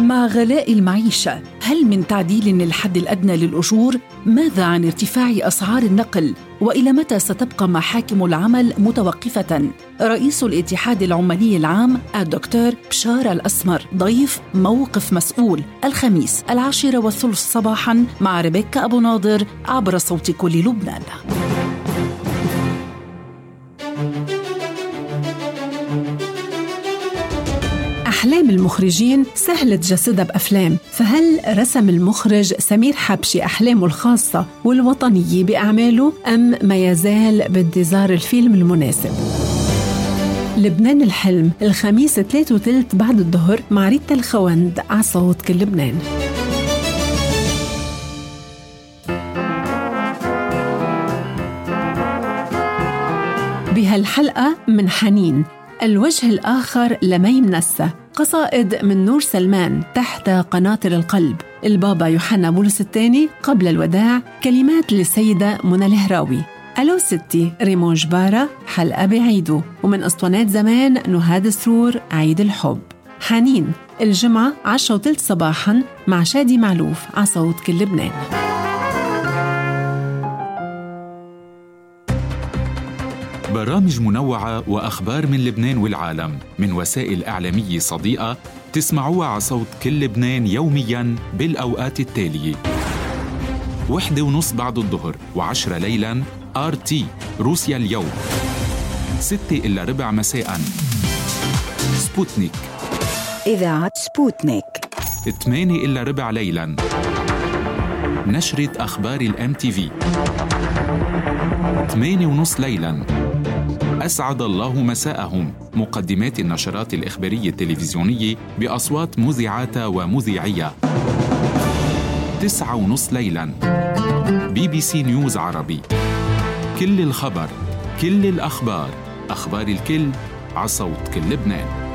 مع غلاء المعيشة، هل من تعديل للحد الأدنى للأجور؟ ماذا عن ارتفاع أسعار النقل؟ وإلى متى ستبقى محاكم العمل متوقفة؟ رئيس الاتحاد العمالي العام الدكتور بشار الأسمر ضيف موقف مسؤول الخميس 10:30 صباحاً مع ريبيكا أبو ناظر عبر صوت كل لبنان. أحلام المخرجين سهل تجسدها بأفلام، فهل رسم المخرج سمير حبشي أحلامه الخاصة والوطنية بأعماله أم ما يزال بانتظار الفيلم المناسب؟ لبنان الحلم الخميس 3:03 بعد الظهر مع ريتا الخوند على صوت كل لبنان. بهالحلقة من حنين الوجه الآخر لمي منسة، قصائد من نور سلمان تحت قناطر القلب، البابا يوحنا بولس الثاني قبل الوداع، كلمات للسيدة منى الهراوي، ألو ستي ريمون جبارة حلقة بعيدو، ومن أسطوانات زمان نهاد سرور عيد الحب. حنين الجمعة 10:03 صباحاً مع شادي معلوف على صوت كل لبنان. برامج منوعة وأخبار من لبنان والعالم من وسائل إعلامية صديقة تسمعوها على صوت كل لبنان يومياً بالأوقات التالية: 1:30 بعد الظهر و10 ليلاً RT روسيا اليوم، 6:15 مساءً سبوتنيك إذاعة سبوتنيك، 8:15 ليلاً نشرة أخبار الMTV، 8:30 ليلاً أسعد الله مساءهم مقدمات النشرات الإخبارية التلفزيونية بأصوات مذيعات ومذيعية، 9:30 ليلاً BBC نيوز عربي، كل الخبر كل الأخبار، أخبار الكل على صوت كل لبنان.